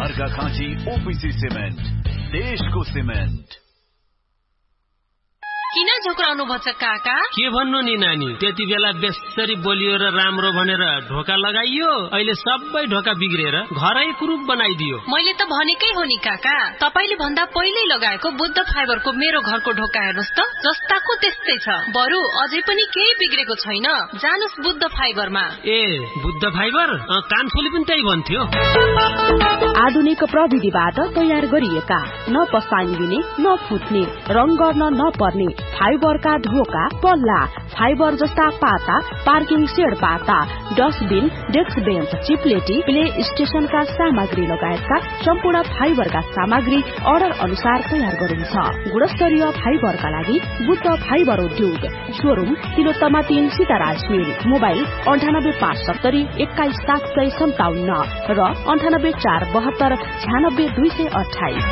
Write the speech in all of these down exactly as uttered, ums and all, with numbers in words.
Arghakhanchi OPC cement, देशको cement. किन झोक्राउनु भन्छ काका? के भन्नु नि नानी, त्यति बेला बेसरी बोलियो र राम्रो भनेर ढोका लगाइयो, अहिले सबै ढोका बिग्रेर घरै कुरूप बनाइदियो। मैले त भनेकै हो नि काका, तपाईले भन्दा पहिल्यै लगाएको बुद्ध फाइबरको मेरो घरको ढोका हेर्नुस् त, जस्ताको त्यस्तै छ। बरु अझै पनि केही बिग्रेको छैन, जानुस् बुद्ध फाइबरमा। ए बुद्ध फाइबर? कान्छोले पनि त्यही भन्थ्यो। आधुनिक प्रविधिबाट तयार गरिएका, न पसानी दिने न फुट्ने, रङ गर्न नपर्ने फाइबरका ढोका, पल्ला, फाइबर जस्ता पाता, पार्किङ सेड पाता, डस्टबिन, डेस्क बेन्च, चिप्लेटी, प्ले स्टेशनका सामग्री लगायतका सम्पूर्ण फाइबरका सामग्री अर्डर अनुसार तयार गरिन्छ। गुणस्तरीय फाइबरका लागि बुद्ध फाइबर उद्योग, शोरूम तिलोत्तमा तीन सीताराज मिल, मोबाइल अन्ठानब्बे पाँच सत्तरी एक्काइस सात सय सन्ताउन्न र अन्ठानब्बे चार बहत्तर छ्यानब्बे दुई सय अठाइस।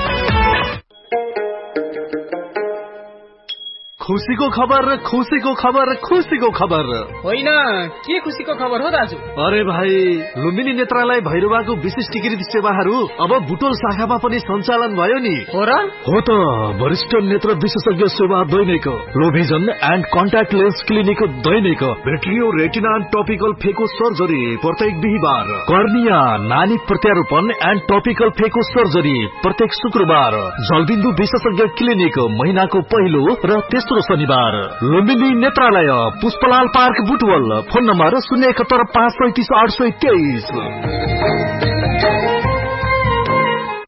खुसीको खबर, खुसीको खबर, खुसीको खबर। होइन, के खुसीको खबर हो दाजु? अरे भाइ, लुम्बिनी नेत्रालय भैरवाको विशिष्टीकृत सेवाहरू अब बुटोल शाखामा पनि सञ्चालन भयो नि। हो र? हो त, वरिष्ठ नेत्र विशेषज्ञ सेवा दैनिक, लोभिजन and contact lens clinic Dainik, भेट्रियो retina and topical फेको सर्जरी प्रत्येक बिहिबार, कर्निया नानी प्रत्यारोपण एन्ड टपिकल फेको सर्जरी प्रत्येक शुक्रबार, जलबिन्दु विशेषज्ञ क्लिनिक महिनाको पहिलो र तेस्रो शनिबार, लुम्बिनी नेत्रालय Pushpalal park Butwal, phone number शून्य एकहत्तर पाँच सैतिस आठ सय तेइस।